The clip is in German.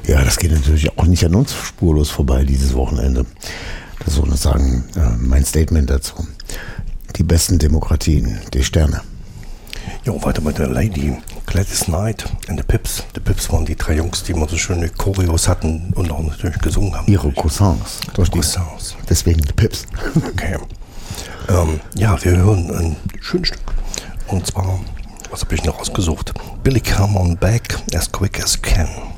Ja, das geht natürlich auch nicht an uns spurlos vorbei dieses Wochenende. Das ist sozusagen mein Statement dazu. Die besten Demokratien, die Sterne. Jo, weiter mit der Lady. Gladys Knight and the Pips. Die Pips waren die 3 Jungs, die immer so schöne Choreos hatten und auch natürlich gesungen haben. Ihre Cousins. Cousins. Deswegen die Pips. Okay. Ja, wir hören ein schönes Stück. Und zwar, was habe ich noch rausgesucht? Billy Come On Back As Quick As Can.